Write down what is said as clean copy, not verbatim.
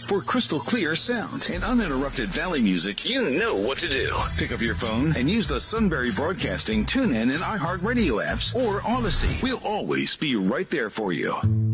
For crystal clear sound and uninterrupted Valley music, you know what to do. Pick up your phone and use the Sunbury Broadcasting TuneIn and iHeartRadio apps or Odyssey. We'll always be right there for you.